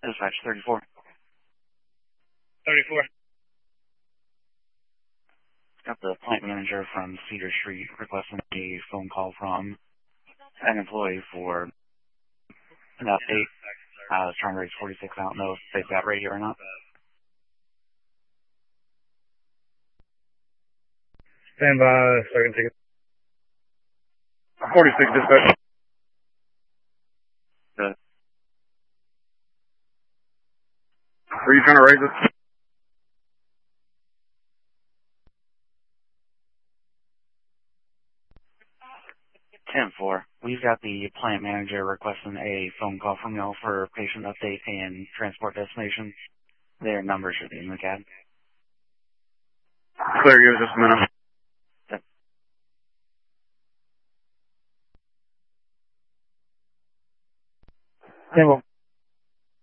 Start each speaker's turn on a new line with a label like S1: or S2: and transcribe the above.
S1: Dispatch 34.
S2: 34.
S1: Got the plant manager from Cedar Street requesting a phone call from an employee for an update. Strong rate's 46. I don't know if they've got radio or not.
S2: Stand by, second ticket. 46 dispatch.
S1: Good.
S2: Are you trying to raise it?
S1: 10-4. We've got the plant manager requesting a phone call from y'all for patient update and transport destination. Their number should be in the cab.
S2: Clear, give us just a minute.
S1: Yep.
S2: 10-4.